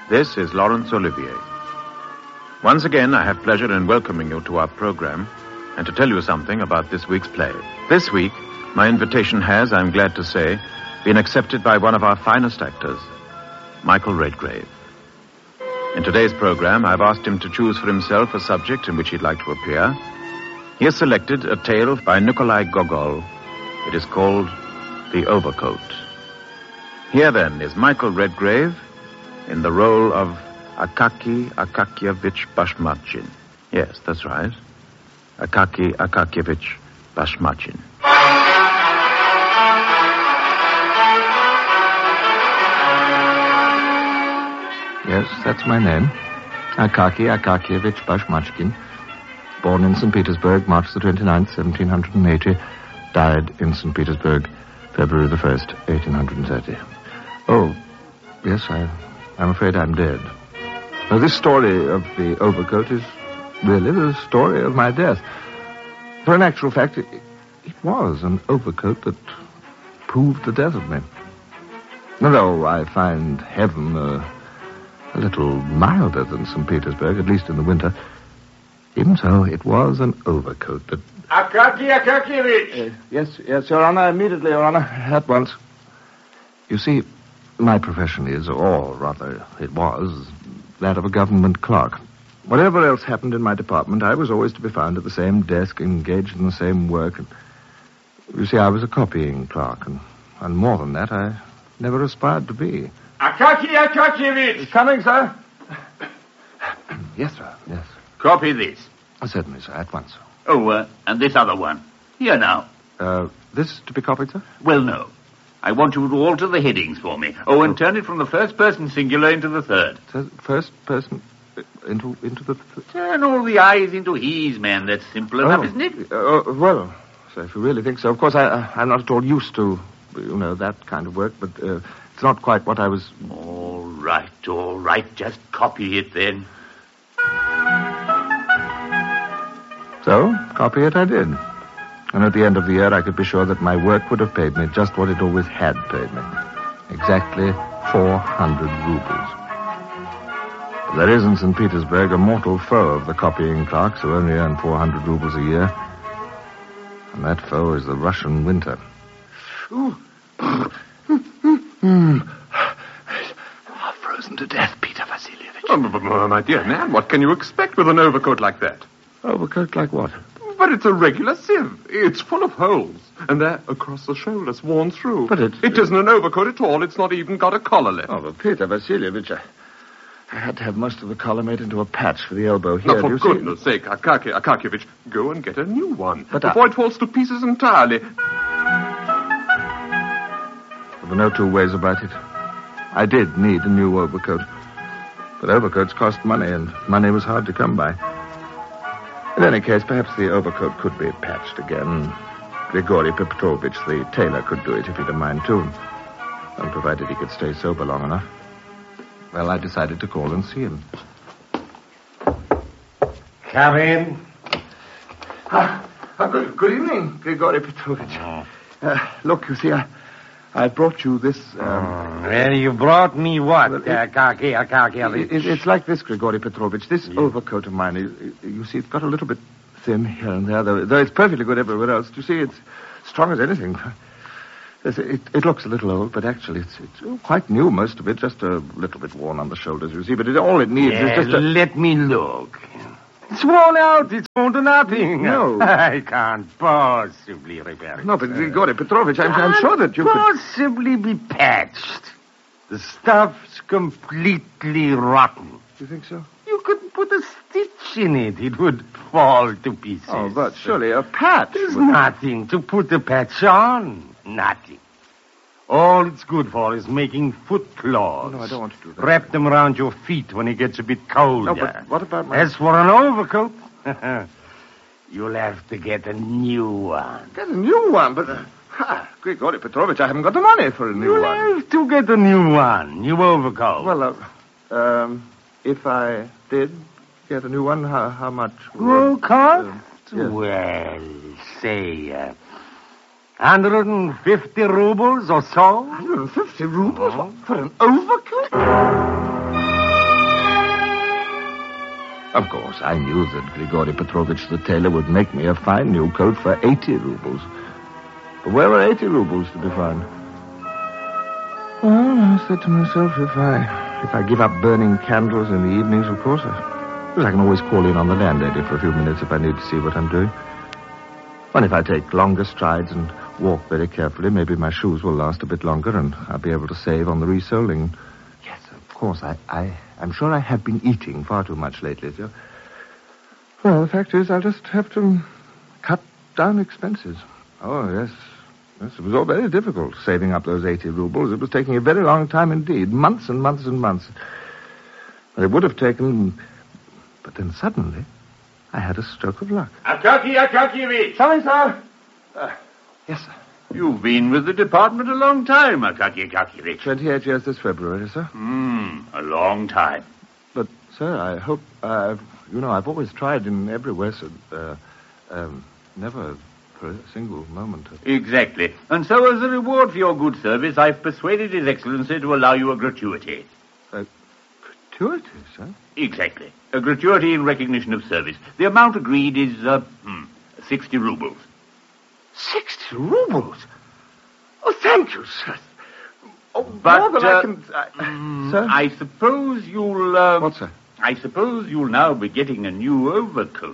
This is Laurence Olivier. Once again, I have pleasure in welcoming you to our program and to tell you something about this week's play. This week, my invitation has, I'm glad to say, been accepted by one of our finest actors, Michael Redgrave. In today's program, I've asked him to choose for himself a subject in which he'd like to appear. He has selected a tale by Nikolai Gogol. It is called The Overcoat. Here, then, is Michael Redgrave in the role of Akaki Akakievich Bashmachin. Yes, that's right. Akaki Akakievich Bashmachin. Yes, that's my name. Akaki Akakievich Bashmachkin. Born in St. Petersburg, March the 29th, 1780. Died in St. Petersburg, February the 1st, 1830. Oh, yes, I'm afraid I'm dead. Now, this story of the overcoat is really the story of my death. For in actual fact, it was an overcoat that proved the death of me. Although I find heaven a little milder than St. Petersburg, at least in the winter, even so, it was an overcoat that... Akaki Akakievich! Yes, Your Honor, immediately, Your Honor, at once. You see, my profession is, or rather, it was, that of a government clerk. Whatever else happened in my department, I was always to be found at the same desk, engaged in the same work. And you see, I was a copying clerk, and more than that, I never aspired to be. Akaki Akakievich! Coming, sir? Yes, sir, yes. Copy this. Certainly, sir, at once. Oh, and this other one. Here now. This to be copied, sir? Well, no. I want you to alter the headings for me. Oh, and turn it from the first person singular into the third. First person into the... Turn all the I's into he's, man. That's simple enough, isn't it? Well, sir, if you really think so. Of course, I'm not at all used to, that kind of work, but it's not quite what I was... All right. Just copy it, then. So, copy it I did. And at the end of the year, I could be sure that my work would have paid me just what it always had paid me. Exactly 400 rubles. There is in St. Petersburg a mortal foe of the copying clerks who only earn 400 rubles a year. And that foe is the Russian winter. Ooh. Frozen to death, Peter Vasilievich. Oh, my dear man, what can you expect with an overcoat like that? Overcoat like what? But it's a regular sieve. It's full of holes. And there, across the shoulders, worn through. But it isn't an overcoat at all. It's not even got a collar left. Oh, but Peter Vasilievich, I had to have most of the collar made into a patch for the elbow here. Now, for goodness sake, Akaki Akakievich, go and get a new one. But before it falls to pieces entirely. There were no two ways about it. I did need a new overcoat. But overcoats cost money, and money was hard to come by. In any case, perhaps the overcoat could be patched again. Grigory Petrovich, the tailor, could do it if he'd a mind to. And provided he could stay sober long enough. Well, I decided to call and see him. Come in. Good evening, Grigory Petrovich. Look, you see, I brought you this... Well, you brought me what, Akaki Akakievich? It's like this, Grigory Petrovich. This overcoat of mine, you see, it's got a little bit thin here and there, though it's perfectly good everywhere else. You see, it's strong as anything. It looks a little old, but actually it's quite new, most of it. Just a little bit worn on the shoulders, you see. But all it needs is just Let me look. It's worn out. It's worn to nothing. No. I can't possibly repair it. No, but Grigory Petrovich, I'm sure that you could... possibly be patched. The stuff's completely rotten. You think so? You could put a stitch in it. It would fall to pieces. Oh, but surely a patch. There's nothing to put a patch on. Nothing. All it's good for is making foot claws. No, I don't want to do that. Wrap them around your feet when it gets a bit colder. No, but what about my... As for an overcoat, you'll have to get a new one. Get a new one? But, Grigory Petrovich, I haven't got the money for a new one. You'll have to get a new one. New overcoat. Well, if I did get a new one, how much? Will cost? Yes. Well, say, 150 rubles or so. 150 rubles? For an overcoat? Of course, I knew that Grigory Petrovich the tailor would make me a fine new coat for 80 rubles. But where were 80 rubles to be found? Well, I said to myself, if I give up burning candles in the evenings, of course, I can always call in on the landlady for a few minutes if I need to see what I'm doing. And if I take longer strides and walk very carefully, maybe my shoes will last a bit longer and I'll be able to save on the resoling. Yes, of course, I'm sure I have been eating far too much lately. So. Well, the fact is, I'll just have to cut down expenses. Oh, yes. Yes, it was all very difficult, saving up those 80 rubles. It was taking a very long time indeed. Months and months and months. But it would have taken... But then suddenly, I had a stroke of luck. Akaky Akakievich! Sorry, sir. Yes, sir. You've been with the department a long time, Akaky Akakievich. 28 years this February, sir. A long time. But, sir, I hope... I've always tried in every way, sir. Never... for a single moment. Exactly. And so as a reward for your good service, I've persuaded His Excellency to allow you a gratuity. Gratuity, sir? Exactly. A gratuity in recognition of service. The amount agreed is, 60 rubles. 60 rubles? Oh, thank you, sir. Oh, But, more than I can... Sir? I suppose you'll, What, sir? I suppose you'll now be getting a new overcoat.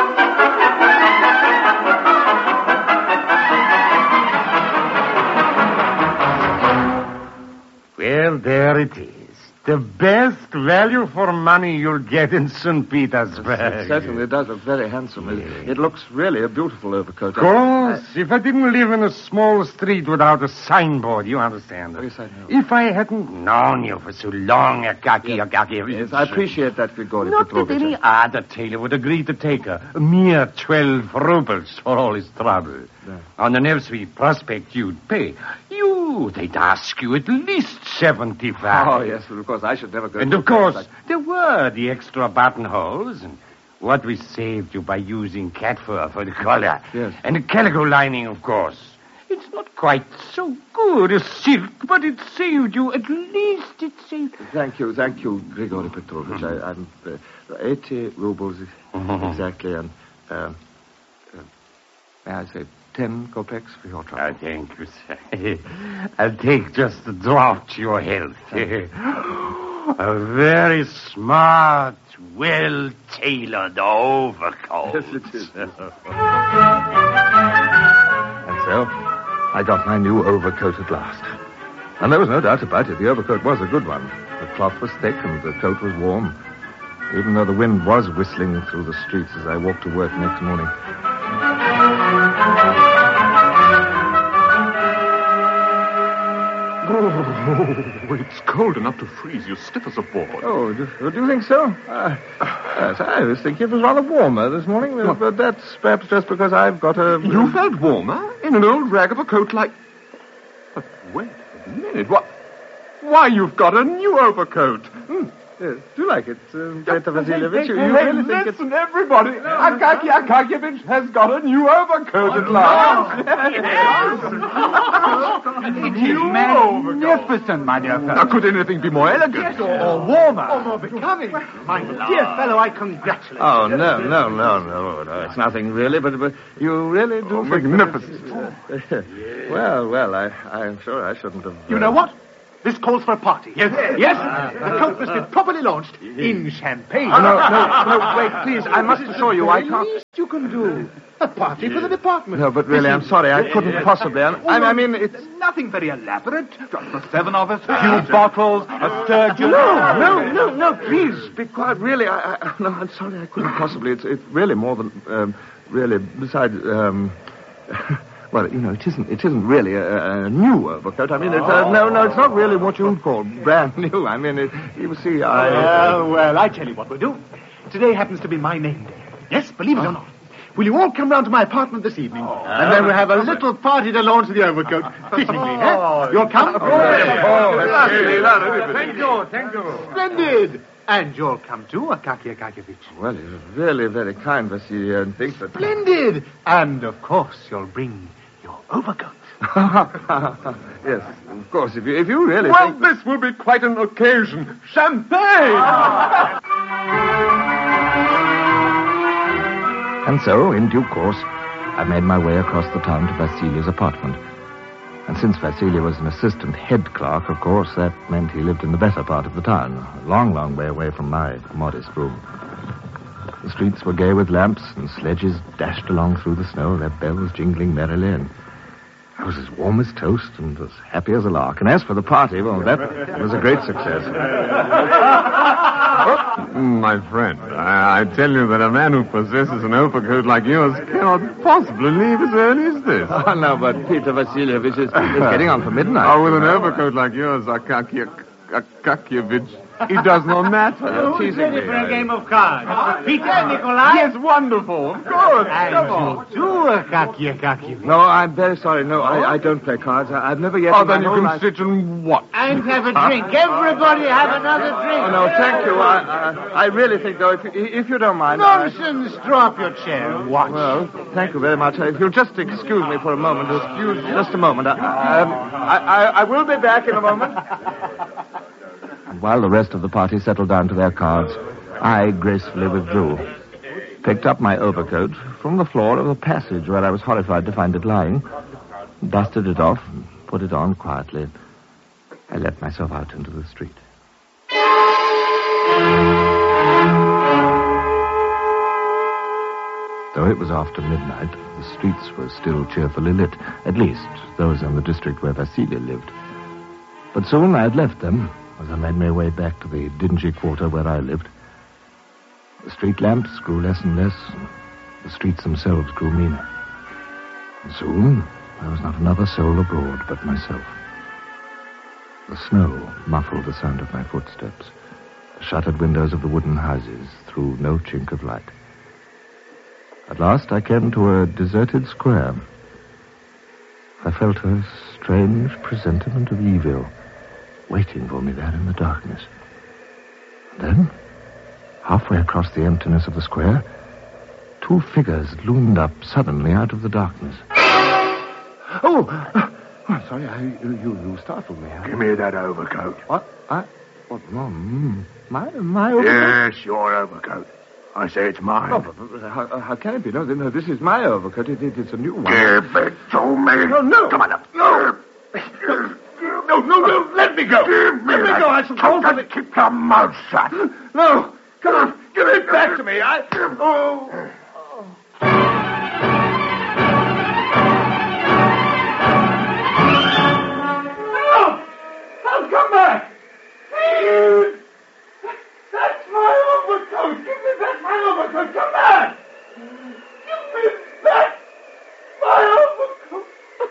Well, there it is. The best value for money you'll get in St. Petersburg. It certainly does look very handsome. It looks really a beautiful overcoat. Of course. If I didn't live in a small street without a signboard, you understand. Yes, I know. If I hadn't known you for so long, Akaky Akakievich. Yes, I appreciate that, Grigory Not that Petrovich. any other tailor would agree to take a mere 12 rubles for all his trouble. No. On the Nevsky Prospect you'd pay. They'd ask you at least 75. Oh, yes, but of course, I should never go... And to of course, there were the extra buttonholes and what we saved you by using cat fur for the collar. Yes. And the calico lining, of course. It's not quite so good as silk, but it saved you. At least it saved... Thank you, Grigory Petrovich. I'm 80 rubles exactly, and may I say 10 kopecks for your trouble. Thank you, sir. I'll take just a draught to your health. A very smart, well-tailored overcoat. Yes, it is. And so, I got my new overcoat at last. And there was no doubt about it. The overcoat was a good one. The cloth was thick and the coat was warm, even though the wind was whistling through the streets as I walked to work next morning. Oh, it's cold enough to freeze you stiff as a board. Oh, do you think so? Yes, I was thinking it was rather warmer this morning, but that's perhaps just because I've got a... You felt warmer in an old rag of a coat like... But wait a minute. Why, you've got a new overcoat. Yes, do you like it, Peter Vasilievich? You really think it's... Listen, everybody. Akaky Akakievich has got a new overcoat at last. It is magnificent, my dear fellow. Now, could anything be more elegant? Or warmer. Or more becoming. My dear fellow, I congratulate you. Oh, no. It's nothing really, but you really do... Magnificent. Well, I'm sure I shouldn't have... You know what? This calls for a party. Yes? The coat must be properly launched in champagne. No, wait, please. I must assure you, I can't... least you can do. A party for the department. No, but really, I'm sorry. I couldn't possibly. I mean, it's... Nothing very elaborate. Just the 7 of us, a few bottles, a sturgeon. No, please, be quiet. Really, no, I'm sorry, I couldn't possibly. It's really more than, really, besides, well, it isn't really a new overcoat. I mean, it's, no, it's not really what you'd call brand new. I mean, you see, Well, I tell you what we'll do. Today happens to be my name day. Yes, believe it or not. Will you all come round to my apartment this evening? And then we'll have a little party to launch the overcoat. Fittingly, eh? You'll come? Thank you. Splendid! And you'll come too, Akaky Akakievich. Well, you're really very kind, Vasily, and think that... Splendid! And, of course, you'll bring your overcoat. Yes, of course, if you really Well, think... this will be quite an occasion. Champagne! And so, in due course, I made my way across the town to Vasilia's apartment. And since Vasilia was an assistant head clerk, of course, that meant he lived in the better part of the town, a long, long way away from my modest room. The streets were gay with lamps, and sledges dashed along through the snow, their bells jingling merrily, and I was as warm as toast and as happy as a lark. And as for the party, well, that was a great success. My friend, I tell you that a man who possesses an overcoat like yours cannot possibly leave as early as this. Oh, no, but Peter Vasilievich is getting on for midnight. Oh, with an overcoat like yours, Akakievich, it does not matter. You're teasing me. For a game of cards. Peter, Nikolai? Yes, wonderful. Of course. Come on. No, I'm very sorry. No, I don't play cards. I've never yet... Oh, then you can sit and watch. And have a drink. Everybody have another drink. Oh, no, thank you. I really think, though, if you don't mind... Nonsense. Draw up your chair and watch. Well, thank you very much. If you'll just excuse me for a moment. Just a moment. I will be back in a moment. And while the rest of the party settled down to their cards, I gracefully withdrew, picked up my overcoat from the floor of the passage where I was horrified to find it lying, dusted it off, and put it on quietly. I let myself out into the street. Though it was after midnight, the streets were still cheerfully lit, at least those in the district where Vasilia lived. But soon I had left them, as I made my way back to the dingy quarter where I lived. The street lamps grew less and less, and the streets themselves grew meaner. And soon there was not another soul abroad but myself. The snow muffled the sound of my footsteps. The shuttered windows of the wooden houses threw no chink of light. At last I came to a deserted square. I felt a strange presentiment of evil waiting for me there in the darkness. And then, halfway across the emptiness of the square, two figures loomed up suddenly out of the darkness. Oh, I'm sorry, you startled me. Give me that overcoat. What? My overcoat? Yes, your overcoat. I say it's mine. Oh, but how can it be? No, this is my overcoat. It's a new one. Give it to me. No. Come on up. No, let me go. Let me go. I shall call for the... Keep your mouth shut. No, come on. Give it back to me. I'll come back. Please. That's my overcoat. Give me back my overcoat. Come back. Give me back my overcoat.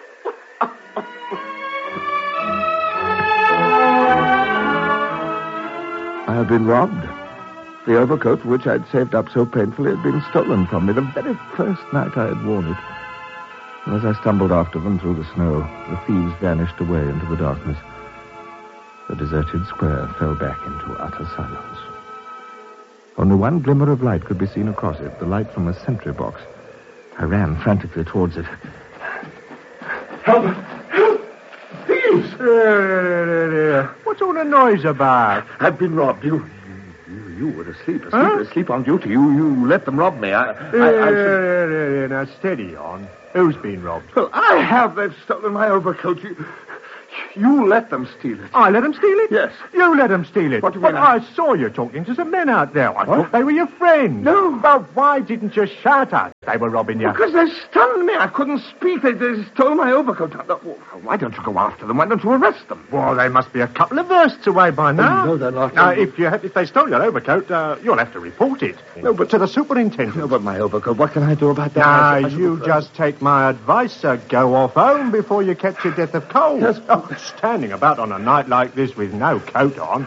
I had been robbed. The overcoat which I'd saved up so painfully had been stolen from me the very first night I had worn it. And as I stumbled after them through the snow, the thieves vanished away into the darkness. The deserted square fell back into utter silence. Only one glimmer of light could be seen across it, the light from a sentry box. I ran frantically towards it. Help! Thieves! What's all the noise about? I've been robbed. You were asleep on duty. You let them rob me. Now, steady on. Who's been robbed? Well, I have. They've stolen my overcoat. You let them steal it. I let them steal it? Yes. You let them steal it? What do you mean? But I saw you talking to some men out there. I thought they were your friends. No. But why didn't you shout out they were robbing you? Because they stunned me. I couldn't speak. They stole my overcoat. Why don't you go after them? Why don't you arrest them? Well, they must be a couple of versts away by now. No, they're not. Now, if they stole your overcoat, you'll have to report it. No, but to the superintendent. No, but my overcoat. What can I do about that? Now, you just take my advice, sir. Go off home before you catch your death of cold. Yes. Standing about on a night like this with no coat on.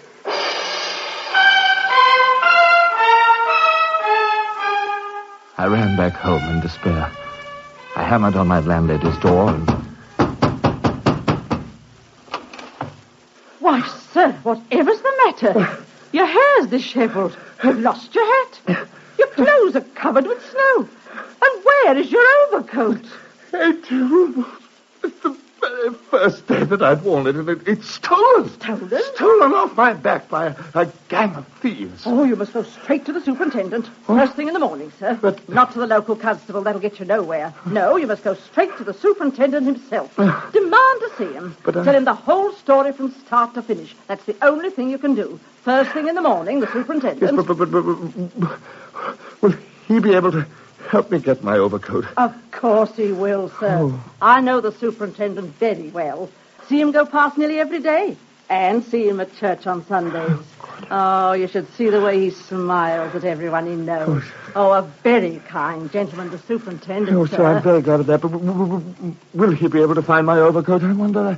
I ran back home in despair. I hammered on my landlady's door and... Why, sir, whatever's the matter? Your hair's dishevelled. You've lost your hat. Your clothes are covered with snow. And where is your overcoat? 80 rubles. It's the very first day that I'd worn it, and it's stolen. Stolen? Stolen off my back by a gang of thieves. Oh, you must go straight to the superintendent. First thing in the morning, sir. But- Not to the local constable. That'll get you nowhere. No, you must go straight to the superintendent himself. Demand to see him. But Tell him the whole story from start to finish. That's the only thing you can do. First thing in the morning, the superintendent. Yes, but will he be able to help me get my overcoat? Of course he will, sir. Oh. I know the superintendent very well. See him go past nearly every day. And see him at church on Sundays. Oh, you should see the way he smiles at everyone he knows. Oh, a very kind gentleman, the superintendent, Oh, sir. sir, I'm very glad of that. But will he be able to find my overcoat, I wonder?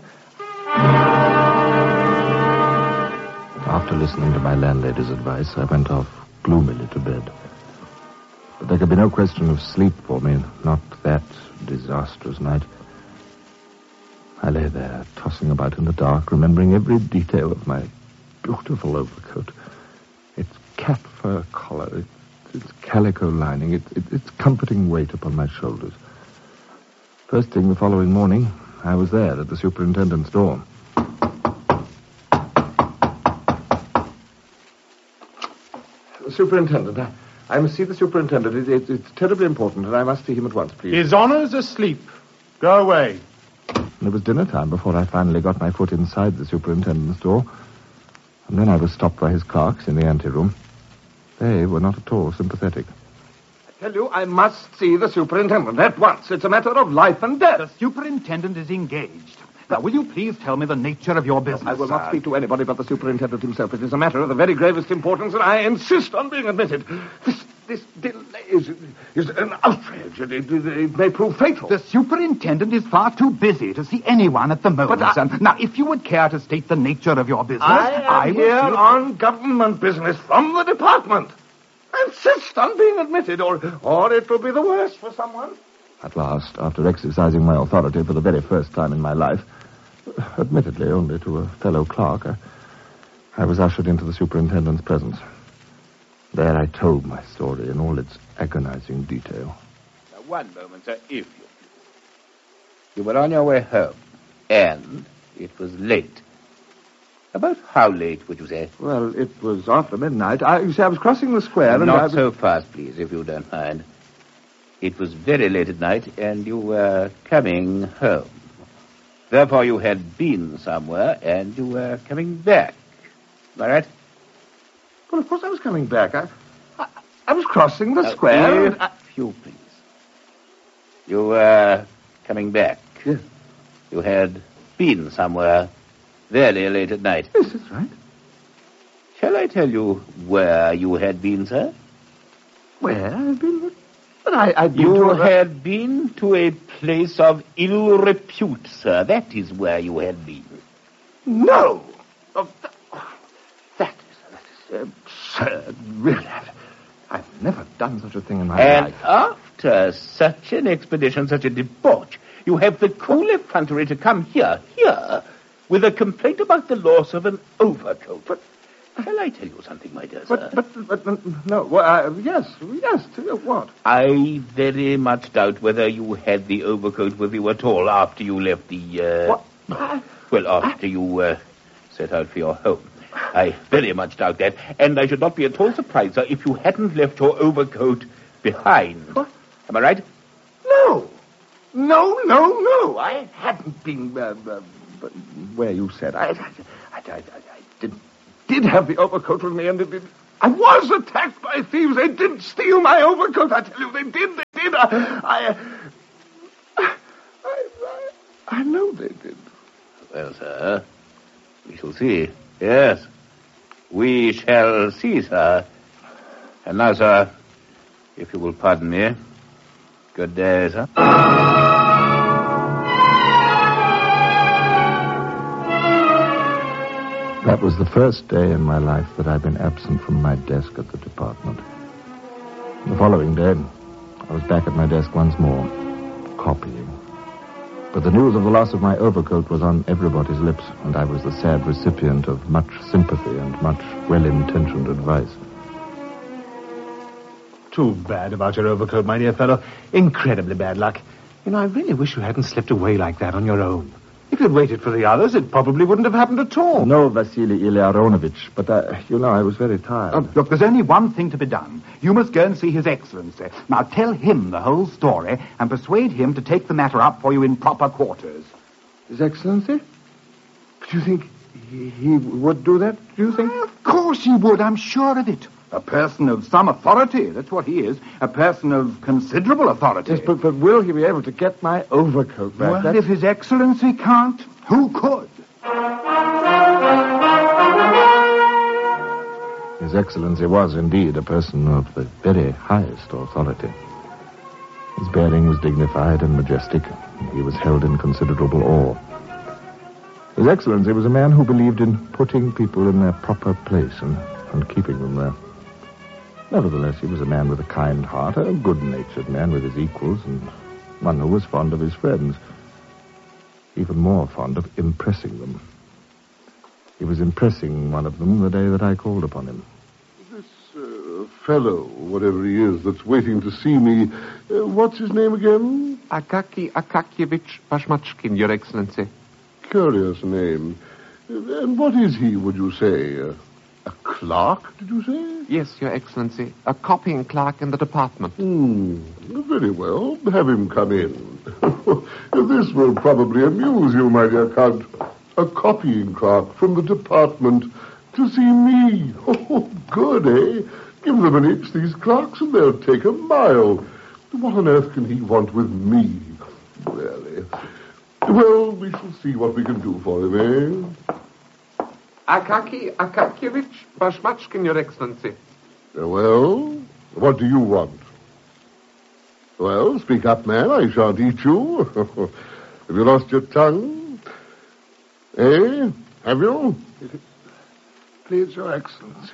After listening to my landlady's advice, I went off gloomily to bed. But there could be no question of sleep for me, not that disastrous night. I lay there, tossing about in the dark, remembering every detail of my beautiful overcoat. Its cat fur collar, its calico lining, its comforting weight upon my shoulders. First thing the following morning, I was there at the superintendent's door. Superintendent, I must see the superintendent. It's terribly important, and I must see him at once, please. His honour's asleep. Go away. It was dinner time before I finally got my foot inside the superintendent's door. And then I was stopped by his clerks in the anteroom. They were not at all sympathetic. I tell you, I must see the superintendent at once. It's a matter of life and death. The superintendent is engaged. Now, will you please tell me the nature of your business, I will not sir? speak to anybody but the superintendent himself. It is a matter of the very gravest importance, and I insist on being admitted. This delay is an outrage. It may prove fatal. The superintendent is far too busy to see anyone at the moment, But sir. Now, if you would care to state the nature of your business, I am will here see- on government business from the department. I insist on being admitted, or it will be the worse for someone. At last, after exercising my authority for the very first time in my life, admittedly only to a fellow clerk, I was ushered into the superintendent's presence. There I told my story in all its agonizing detail. Now, one moment, sir, if you please. You were on your way home, and it was late. About how late, would you say? Well, it was after midnight. You see, I was crossing the square, and I Not was... so fast, please, if you don't mind. It was very late at night, and you were coming home. Therefore, you had been somewhere, and you were coming back. Am I right? Well, of course I was coming back. I was crossing the square. If you please. You were coming back. Yes. You had been somewhere very late at night. Yes, that's right. Shall I tell you where you had been, sir? Where I've been? But I'd been You to a... had been to a place of ill repute, sir. That is where you had been. No! Oh, that is absurd. Really, I've never done such a thing in my And life. after such an expedition, such a debauch, you have the cool effrontery to come here, with a complaint about the loss of an overcoat. But shall I tell you something, my dear sir? But no. Well, yes. What? I very much doubt whether you had the overcoat with you at all after you left the, What? Well, after you, set out for your home. I very much doubt that, and I should not be at all surprised, sir, if you hadn't left your overcoat behind. What? Am I right? No. I hadn't been where you said. I did have the overcoat with me, and I was attacked by thieves. They did steal my overcoat. I tell you, they did. I know they did. Well, sir, we shall see. Yes, we shall see, sir. And now, sir, if you will pardon me, good day, sir. That was the first day in my life that I'd been absent from my desk at the department. The following day, I was back at my desk once more, copying. But the news of the loss of my overcoat was on everybody's lips, and I was the sad recipient of much sympathy and much well-intentioned advice. Too bad about your overcoat, my dear fellow. Incredibly bad luck. You know, I really wish you hadn't slipped away like that on your own. If you'd waited for the others, it probably wouldn't have happened at all. No, Vasily Ilyaronovich, but, I was very tired. Look, there's only one thing to be done. You must go and see His Excellency. Now, tell him the whole story and persuade him to take the matter up for you in proper quarters. His Excellency? Do you think he would do that, do you think? Of course he would, I'm sure of it. A person of some authority, that's what he is. A person of considerable authority. Yes, but will he be able to get my overcoat back? Well, if His Excellency can't, who could? His Excellency was indeed a person of the very highest authority. His bearing was dignified and majestic, and he was held in considerable awe. His Excellency was a man who believed in putting people in their proper place and keeping them there. Nevertheless, he was a man with a kind heart, a good-natured man with his equals, and one who was fond of his friends, even more fond of impressing them. He was impressing one of them the day that I called upon him. This fellow, whatever he is, that's waiting to see me, what's his name again? Akaki Akakievich Bashmachkin, Your Excellency. Curious name. And what is he, would you say? A clerk, did you say? Yes, Your Excellency. A copying clerk in the department. Very well. Have him come in. This will probably amuse you, my dear Count. A copying clerk from the department to see me. Oh, good, eh? Give them an inch, these clerks, and they'll take a mile. What on earth can he want with me? Really? Well, we shall see what we can do for him, eh? Akaki Akakievich Bashmachkin, Your Excellency. Well, what do you want? Well, speak up, man. I shan't eat you. Have you lost your tongue? Eh? Have you? Please, Your Excellency,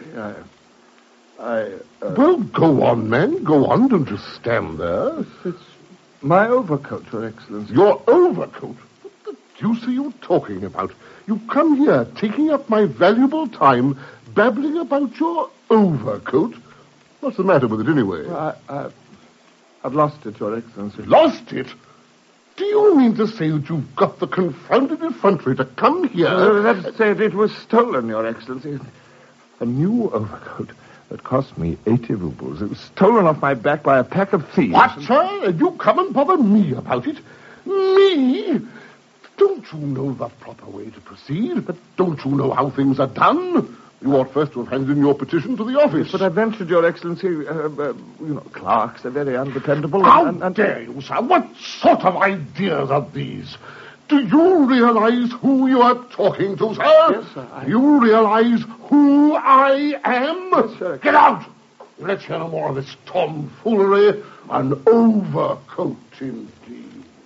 Well, go on, man. Go on. Don't just stand there. It's my overcoat, Your Excellency. Your overcoat? What the deuce are you talking about? You come here, taking up my valuable time, babbling about your overcoat. What's the matter with it, anyway? Well, I've lost it, Your Excellency. Lost it? Do you mean to say that you've got the confounded effrontery to come here? That's to say it was stolen, Your Excellency. A new overcoat that cost me 80 rubles. It was stolen off my back by a pack of thieves. What, sir? And you come and bother me about it? Me? Don't you know the proper way to proceed? But don't you know how things are done? You ought first to have handed in your petition to the office. But I ventured, Your Excellency, clerks are very undependable. How dare you, sir? What sort of ideas are these? Do you realize who you are talking to, sir? Yes, sir. Do you realize who I am? Yes, sir. Get out! Let's hear no more of this tomfoolery. An overcoat, indeed.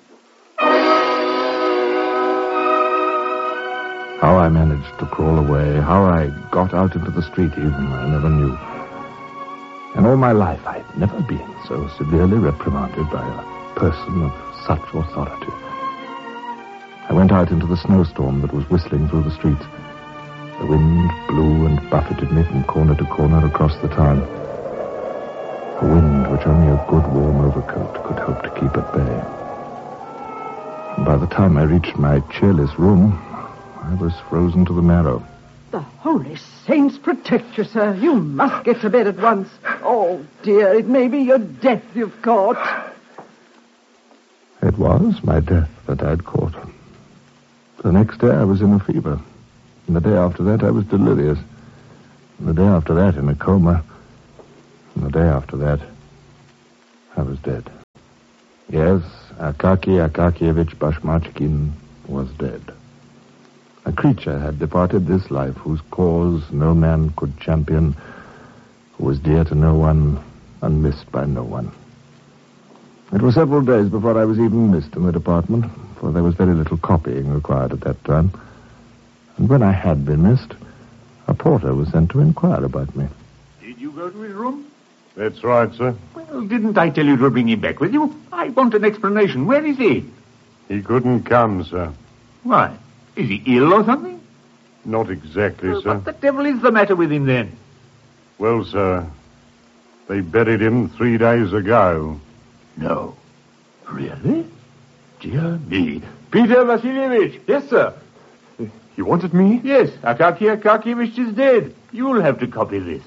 How I managed to crawl away, how I got out into the street even, I never knew. In all my life, I'd never been so severely reprimanded by a person of such authority. I went out into the snowstorm that was whistling through the streets. The wind blew and buffeted me from corner to corner across the town. A wind which only a good warm overcoat could hope to keep at bay. And by the time I reached my cheerless room, I was frozen to the marrow. The holy saints protect you, sir. You must get to bed at once. Oh, dear, it may be your death you've caught. It was my death that I'd caught. The next day I was in a fever. And the day after that I was delirious. And the day after that in a coma. And the day after that I was dead. Yes, Akaki Akakievich Bashmachkin was dead. A creature had departed this life whose cause no man could champion, who was dear to no one, and missed by no one. It was several days before I was even missed in the department, for there was very little copying required at that time. And when I had been missed, a porter was sent to inquire about me. Did you go to his room? That's right, sir. Well, didn't I tell you to bring him back with you? I want an explanation. Where is he? He couldn't come, sir. Why? Is he ill or something? Not exactly, sir. What the devil is the matter with him, then? Well, sir, they buried him 3 days ago. No. Really? Dear me. Peter Vasilievich. Yes, sir. You wanted me? Yes, Akaky Akakievich is dead. You'll have to copy this.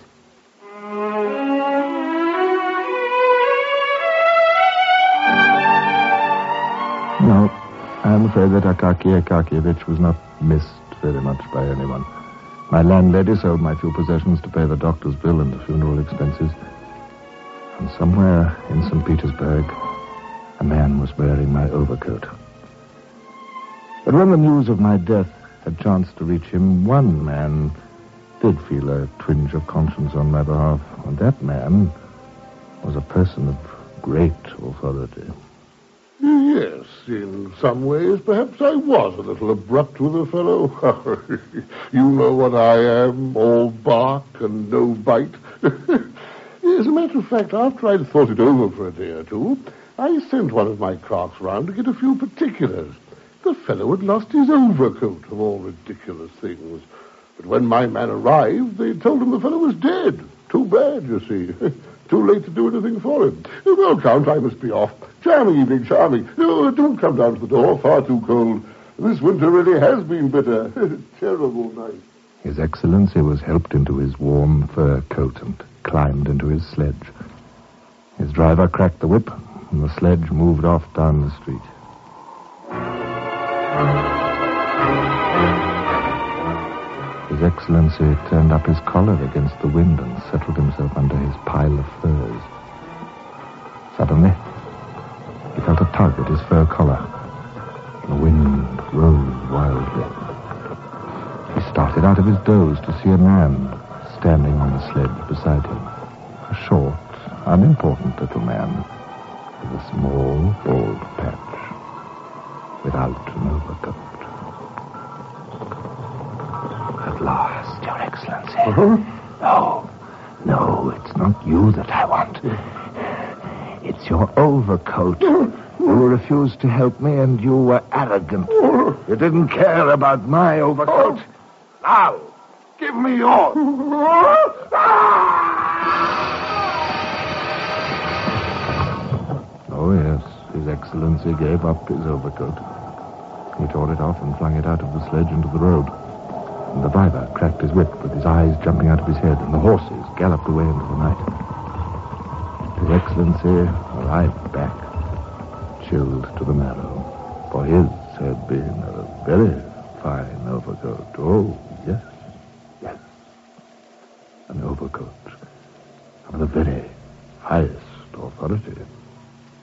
No, I'm afraid that Akaky Akakievich was not missed very much by anyone. My landlady sold my few possessions to pay the doctor's bill and the funeral expenses. And somewhere in St. Petersburg, a man was wearing my overcoat. But when the news of my death had chanced to reach him, one man did feel a twinge of conscience on my behalf. And that man was a person of great authority. Yes, in some ways, perhaps I was a little abrupt with the fellow. You know what I am, all bark and no bite. As a matter of fact, after I'd thought it over for a day or two, I sent one of my clerks round to get a few particulars. The fellow had lost his overcoat, of all ridiculous things. But when my man arrived, they told him the fellow was dead. Too bad, you see. Too late to do anything for him. Well, Count, I must be off. Charming evening, charming. Don't come down to the door, far too cold. This winter really has been bitter. Terrible night. His Excellency was helped into his warm fur coat and climbed into his sledge. His driver cracked the whip, and the sledge moved off down the street. His Excellency turned up his collar against the wind and settled himself under his pile of furs. Suddenly, he felt a tug at his fur collar. The wind rose wildly. He started out of his doze to see a man standing on the sledge beside him. A short, unimportant little man with a small, bald patch, without an overcoat. At last, Your Excellency. No, it's not you that I want. It's your overcoat. You refused to help me, and you were arrogant. You didn't care about my overcoat. Now, give me yours. Oh, yes, His Excellency gave up his overcoat. He tore it off and flung it out of the sledge into the road. And the driver cracked his whip with his eyes jumping out of his head, and the horses galloped away into the night. His Excellency arrived back, chilled to the marrow, for his had been a very fine overcoat. Oh, yes, yes. An overcoat of the very highest authority.